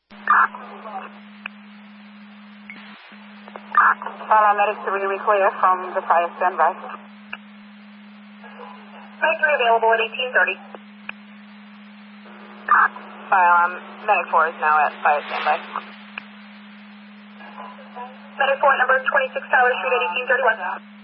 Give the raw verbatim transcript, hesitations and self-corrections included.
Fire medics to be clear from the fire standby. Medic three available at eighteen thirty. Fire alarm, medic four is now at fire standby. Medic four, number twenty-six Tyler Street at eighteen thirty-one.